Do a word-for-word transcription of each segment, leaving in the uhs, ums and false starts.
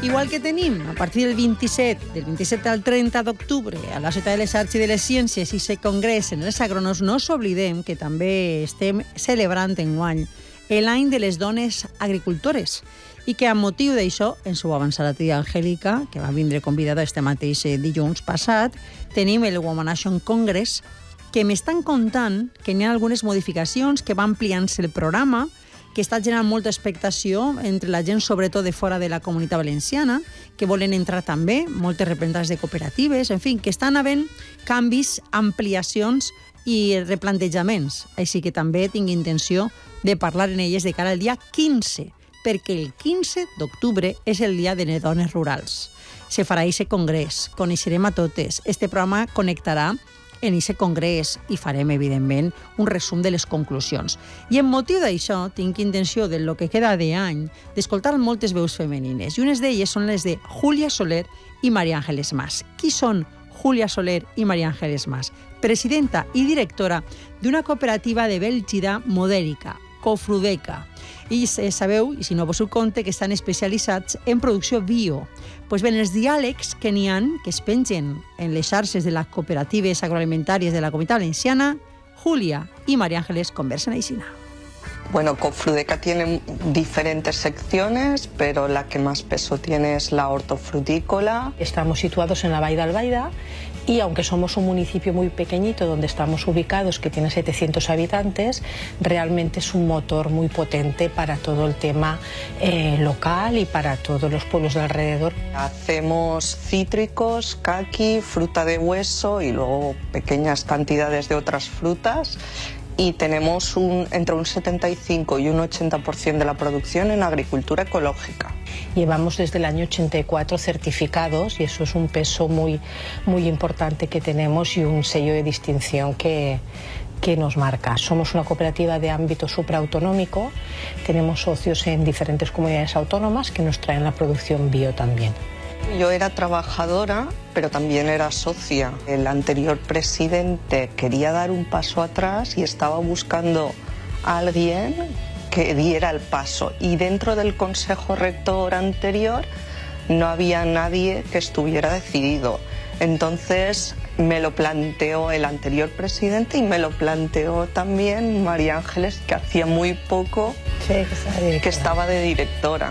Igual que tenim, a partir del vint-i-set, del vint-i-set al trenta d'octubre, a la Ciutat de les Arts i de les Ciències i se congrés en els agrònoms, no s'oblidem que també estem celebrant enguany l'any de les dones agricultores i que amb motiu d'això, ens ho va avançar la tia Angélica, que va vindre convidada este mateix dilluns passat, tenim el Women Action Congress, que m'estan contant que n'hi ha algunes modificacions, que va ampliant-se el programa, que està generant molta expectació entre la gent, sobretot de fora de la Comunitat Valenciana, que volen entrar també, moltes representants de cooperatives, en fi, que estan havent canvis, ampliacions i replantejaments. Així que també tinc intenció de parlar en elles de cara al dia quinze, perquè el quinze d'octubre és el dia de les dones rurals. Se farà aquest congrés, coneixerem a totes. Este programa connectarà en aquest congrés i farem, evidentment, un resum de les conclusions. I en motiu d'això, tinc intenció de lo que queda d'any d'escoltar moltes veus femenines, i unes d'elles són les de Júlia Soler i María Ángeles Mas. Qui són Júlia Soler i María Ángeles Mas? Presidenta i directora d'una cooperativa de Bèlgida modèlica, Cofrudeca. I sabeu, i si no vos ho compte, que estan especialitzats en producció bio. Pues bé, els diàlegs que n'hi ha, que es pengen en les xarxes de les cooperatives agroalimentàries de la Comunitat Valenciana, Júlia y María Ángeles conversan ahí. Bueno, Cofrudeca tiene diferentes secciones, pero la que más peso tiene es la hortofrutícola. Estamos situados en la Vall d'Albaida y aunque somos un municipio muy pequeñito donde estamos ubicados, que tiene setecientos habitantes, realmente es un motor muy potente para todo el tema eh, local y para todos los pueblos de alrededor. Hacemos cítricos, caqui, fruta de hueso y luego pequeñas cantidades de otras frutas. Y tenemos un, entre un setenta y cinco y un ochenta por ciento de la producción en agricultura ecológica. Llevamos desde el año ochenta y cuatro certificados y eso es un peso muy, muy importante que tenemos y un sello de distinción que, que nos marca. Somos una cooperativa de ámbito supraautonómico, tenemos socios en diferentes comunidades autónomas que nos traen la producción bio también. Yo era trabajadora, pero también era socia. El anterior presidente quería dar un paso atrás y estaba buscando a alguien que diera el paso. Y dentro del consejo rector anterior no había nadie que estuviera decidido. Entonces me lo planteó el anterior presidente y me lo planteó también María Ángeles, que hacía muy poco sí, que, que estaba de directora.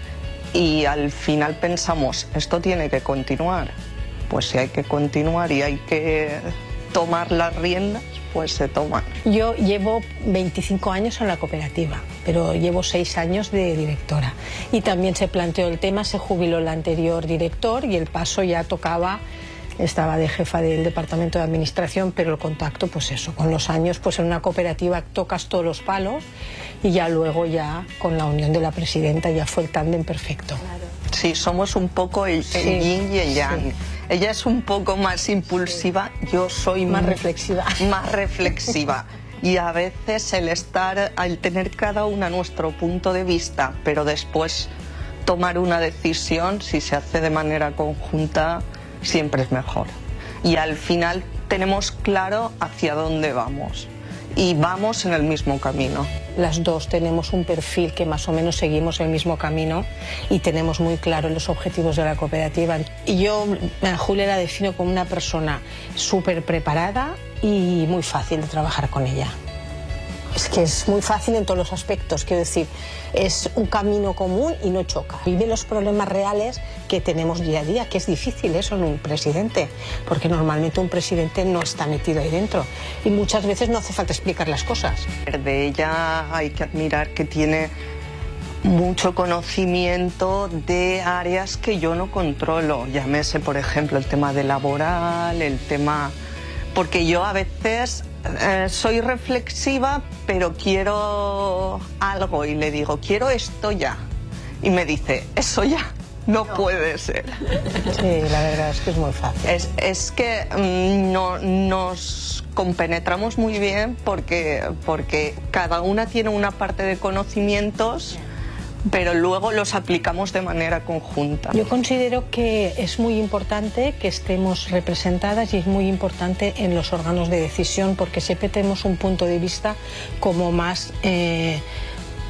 Y al final pensamos, esto tiene que continuar. Pues si hay que continuar y hay que tomar las riendas, pues se toman. Yo llevo veinticinco años en la cooperativa, pero llevo seis años de directora. Y también se planteó el tema, se jubiló el anterior director y el paso ya tocaba. Estaba de jefa del departamento de administración, pero el contacto, pues eso, con los años, pues en una cooperativa tocas todos los palos y ya luego ya con la unión de la presidenta ya fue el tándem perfecto. Claro. Sí, somos un poco el, el sí, yin y el yang. Sí. Ella es un poco más impulsiva, sí. Yo soy más reflexiva. Más reflexiva. Y a veces el estar, al tener cada una nuestro punto de vista, pero después tomar una decisión, si se hace de manera conjunta, siempre es mejor. Y al final tenemos claro hacia dónde vamos. Y vamos en el mismo camino. Las dos tenemos un perfil que más o menos seguimos el mismo camino y tenemos muy claro los objetivos de la cooperativa. Y yo a Julia la defino como una persona súper preparada y muy fácil de trabajar con ella. Es que es muy fácil en todos los aspectos, quiero decir, es un camino común y no choca. Vive los problemas reales que tenemos día a día, que es difícil eso en un presidente, porque normalmente un presidente no está metido ahí dentro y muchas veces no hace falta explicar las cosas. De ella hay que admirar que tiene mucho conocimiento de áreas que yo no controlo, llámese por ejemplo el tema de laboral, el tema... Porque yo a veces eh, soy reflexiva, pero quiero algo y le digo, quiero esto ya. Y me dice, eso ya no, no. puede ser. Sí, la verdad es que es muy fácil. Es, es que mm, no, nos compenetramos muy bien porque, porque cada una tiene una parte de conocimientos, pero luego los aplicamos de manera conjunta. Yo considero que es muy importante que estemos representadas y es muy importante en los órganos de decisión porque siempre tenemos un punto de vista como más... Eh,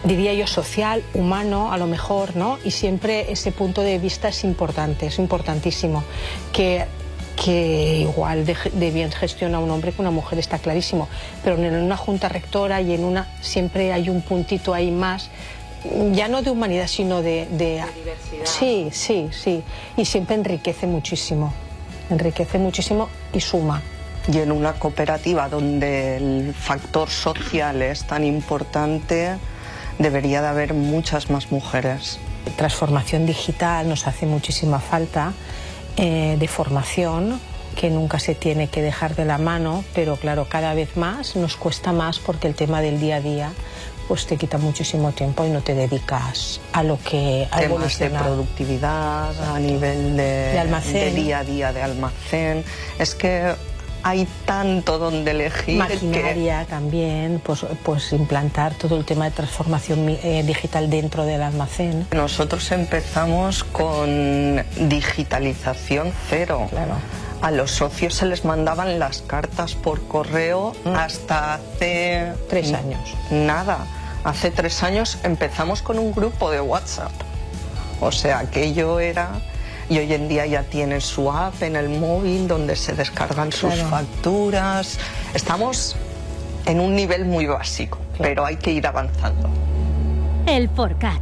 diría yo, social, humano, a lo mejor, ¿no? Y siempre ese punto de vista es importante, es importantísimo. Que, que igual de, de bien gestiona un hombre que una mujer, está clarísimo. Pero en una junta rectora y en una, siempre hay un puntito ahí más, ya no de humanidad, sino de... De, de diversidad. Sí, sí, sí. Y siempre enriquece muchísimo. Enriquece muchísimo y suma. Y en una cooperativa donde el factor social es tan importante, debería de haber muchas más mujeres. Transformación digital nos hace muchísima falta, eh, de formación, que nunca se tiene que dejar de la mano, pero claro, cada vez más nos cuesta más porque el tema del día a día pues te quita muchísimo tiempo y no te dedicas a lo que ha Temas de productividad, a nivel de, de almacén, de día a día, de almacén. Es que hay tanto donde elegir. Maquinaria que... también, pues, pues implantar todo el tema de transformación eh, digital dentro del almacén. Nosotros empezamos con digitalización cero. Claro. A los socios se les mandaban las cartas por correo mm. hasta hace... Tres años. Nada. Hace tres años empezamos con un grupo de WhatsApp. O sea, aquello era... Y hoy en día ya tienen su app en el móvil donde se descargan sus claro. facturas. Estamos en un nivel muy básico, claro. pero hay que ir avanzando. El Forcat.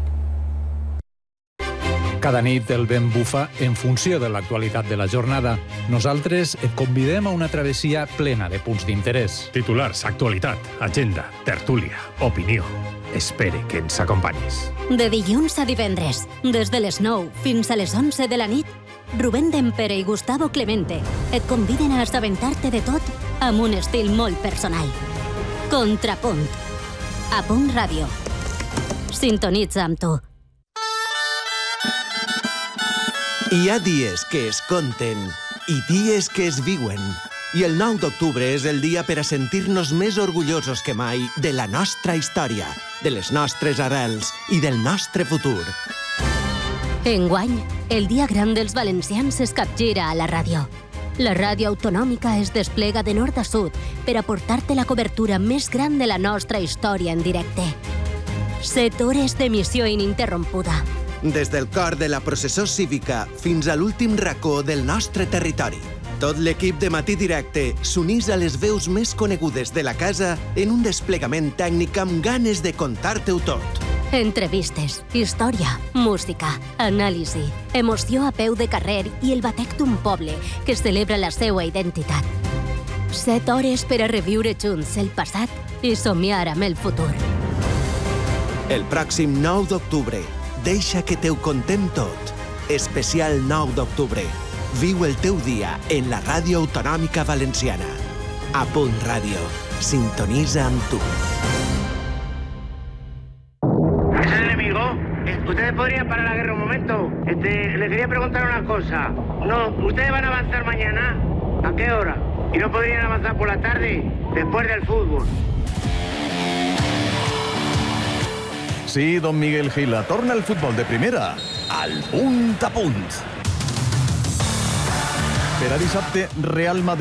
Cada nit el vent bufa en funció de l'actualitat de la jornada. Nosaltres et convidem a una travessia plena de punts d'interès. Titulars, actualitat, agenda, tertúlia, opinió. Espere que ens acompanyis. De dilluns a divendres, des de les nou fins a les onze de la nit, Rubén Dempere i Gustavo Clemente et conviden a assabentar-te de tot amb un estil molt personal. Contrapunt. A Punt Ràdio. Sintonitza amb tu. Hi ha dies que es conten i dies que es viuen. I el nou d'octubre és el dia per a sentir-nos més orgullosos que mai de la nostra història, de les nostres arrels i del nostre futur. Enguany, el dia gran dels valencians es capgira a la ràdio. La ràdio autonòmica es desplega de nord a sud per aportar-te la cobertura més gran de la nostra història en directe. Set hores d'emissió ininterrompuda. Des del cor de la processó cívica fins a l'últim racó del nostre territori. Tot l'equip de Matí Directe s'unís a les veus més conegudes de la casa en un desplegament tècnic amb ganes de contar-te-ho tot. Entrevistes, història, música, anàlisi, emoció a peu de carrer i el batec d'un poble que celebra la seva identitat. Set hores per a reviure junts el passat i somiar amb el futur. El pròxim nou d'octubre, deixa que te ho contem tot. Especial nou d'octubre. Viu el teu dia en la ràdio autonòmica valenciana. A Punt Ràdio. Sintonitza amb tu. ¿Es el enemigo? ¿Ustedes podrían parar la guerra un momento? Este, les quería preguntar una cosa. No, ¿ustedes van a avanzar mañana? ¿A qué hora? ¿Y no podrían avanzar por la tarde? Después del fútbol. Sí, don Miguel Gila, torna el futbol de primera al punt a punt. Per a dissabte, Real Madrid